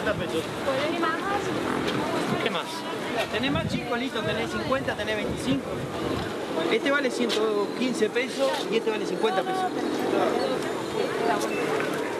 50 pesos. ¿Qué más? Tenés más chico, listo, tenés 50, tenés 25. Este vale 115 pesos y este vale 50 pesos.